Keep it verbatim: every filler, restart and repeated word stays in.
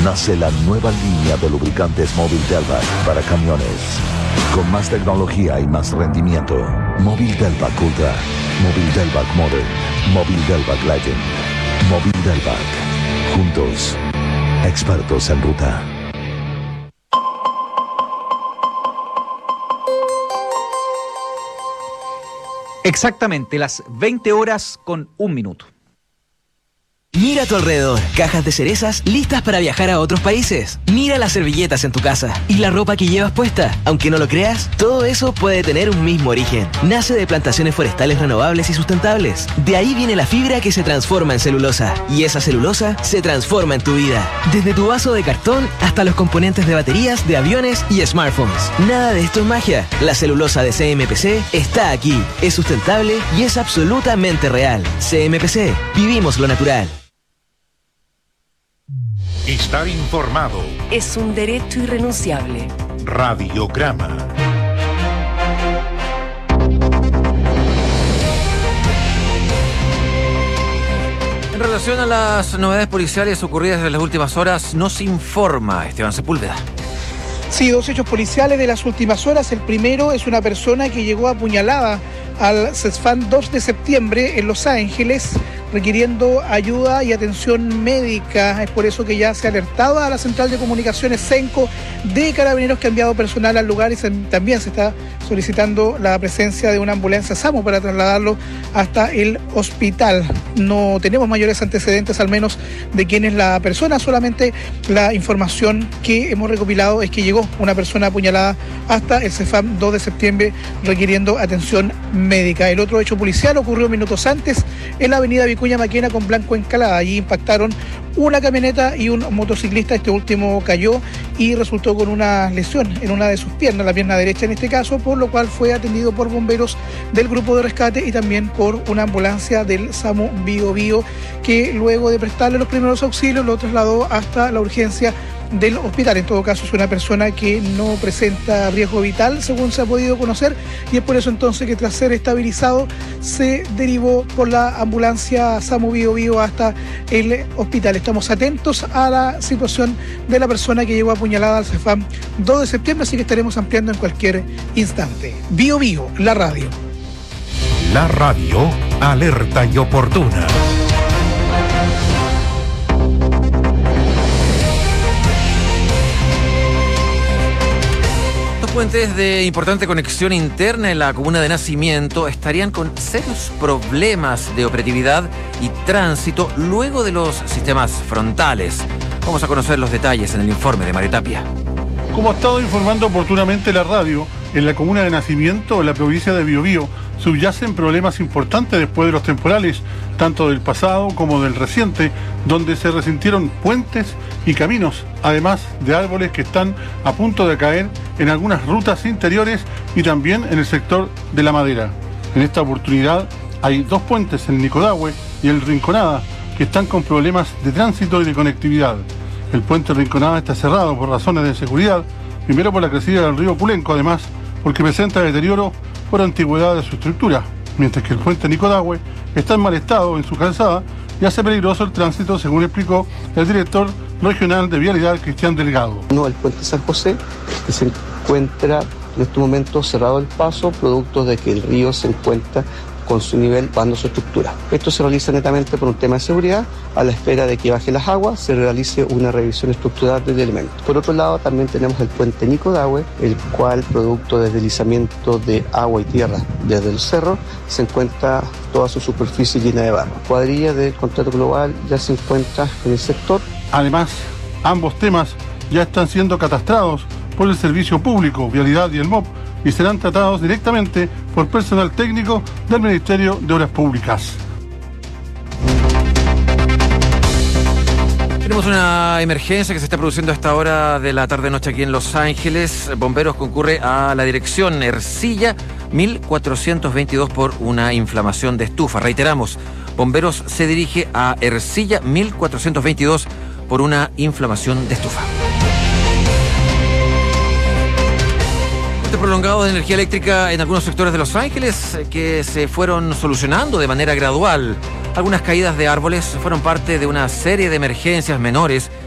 nace la nueva línea de lubricantes Móvil Delvac para camiones. Con más tecnología y más rendimiento. Móvil Delvac Ultra, Móvil Delvac Modern, Móvil Delvac Legend, Móvil Delvac. Juntos, expertos en ruta. Exactamente las veinte horas con un minuto. Mira a tu alrededor, cajas de cerezas listas para viajar a otros países. Mira las servilletas en tu casa y la ropa que llevas puesta. Aunque no lo creas, todo eso puede tener un mismo origen. Nace de plantaciones forestales renovables y sustentables. De ahí viene la fibra que se transforma en celulosa. Y esa celulosa se transforma en tu vida. Desde tu vaso de cartón hasta los componentes de baterías de aviones y smartphones. Nada de esto es magia. La celulosa de C M P C está aquí. Es sustentable y es absolutamente real. C M P C. Vivimos lo natural. Estar informado es un derecho irrenunciable. Radiograma. En relación a las novedades policiales ocurridas en las últimas horas, nos informa Esteban Sepúlveda. Sí, dos hechos policiales de las últimas horas. El primero es una persona que llegó apuñalada al CESFAM dos de septiembre en Los Ángeles, requiriendo ayuda y atención médica. Es por eso que ya se ha alertado a la Central de Comunicaciones CENCO de Carabineros, que ha enviado personal al lugar, y se, también se está solicitando la presencia de una ambulancia SAMU para trasladarlo hasta el hospital. No tenemos mayores antecedentes, al menos, de quién es la persona. Solamente la información que hemos recopilado es que llegó una persona apuñalada hasta el CESFAM dos de septiembre requiriendo atención médica. El otro hecho policial ocurrió minutos antes en la avenida Vicuña Maquena con Blanco Encalada. Allí impactaron una camioneta y un motociclista. Este último cayó y resultó con una lesión en una de sus piernas, la pierna derecha en este caso, por lo cual fue atendido por bomberos del grupo de rescate y también por una ambulancia del SAMU Bío Bío, que luego de prestarle los primeros auxilios lo trasladó hasta la urgencia del hospital. En todo caso, es una persona que no presenta riesgo vital, según se ha podido conocer, y es por eso entonces que, tras ser estabilizado, se derivó por la ambulancia SAMU Bío Bío hasta el hospital. Estamos atentos a la situación de la persona que llegó apuñalada al CESFAM dos de septiembre, así que estaremos ampliando en cualquier instante. Bío Bío, la radio. La radio alerta y oportuna. Puentes de importante conexión interna en la comuna de Nacimiento estarían con serios problemas de operatividad y tránsito luego de los sistemas frontales. Vamos a conocer los detalles en el informe de Mario Tapia. Como ha estado informando oportunamente la radio, en la comuna de Nacimiento, en la provincia de Biobío, subyacen problemas importantes después de los temporales, tanto del pasado como del reciente, donde se resintieron puentes y caminos, además de árboles que están a punto de caer en algunas rutas interiores y también en el sector de La Madera. En esta oportunidad hay dos puentes, el Nicodahue y el Rinconada, que están con problemas de tránsito y de conectividad. El puente Rinconada está cerrado por razones de seguridad, primero por la crecida del río Pulenco, además porque presenta deterioro por antigüedad de su estructura, mientras que el puente Nicodahue está en mal estado en su calzada y hace peligroso el tránsito, según explicó el director regional de Vialidad, Cristian Delgado. No, el puente San José, que se encuentra en este momento cerrado el paso, producto de que el río se encuentra con su nivel bajando su estructura. Esto se realiza netamente por un tema de seguridad, a la espera de que bajen las aguas, se realice una revisión estructural del elemento. Por otro lado, también tenemos el puente Nicodahue, el cual, producto del deslizamiento de agua y tierra desde el cerro, se encuentra toda su superficie llena de barro. Cuadrilla del contrato global ya se encuentra en el sector. Además, ambos temas ya están siendo catastrados por el Servicio Público, Vialidad y el M O P, y serán tratados directamente por personal técnico del Ministerio de Obras Públicas. Tenemos una emergencia que se está produciendo a esta hora de la tarde-noche aquí en Los Ángeles. Bomberos concurre a la dirección Ercilla mil cuatrocientos veintidós por una inflamación de estufa. Reiteramos, Bomberos se dirige a Ercilla mil cuatrocientos veintidós por una inflamación de estufa. Prolongado de energía eléctrica en algunos sectores de Los Ángeles que se fueron solucionando de manera gradual. Algunas caídas de árboles fueron parte de una serie de emergencias menores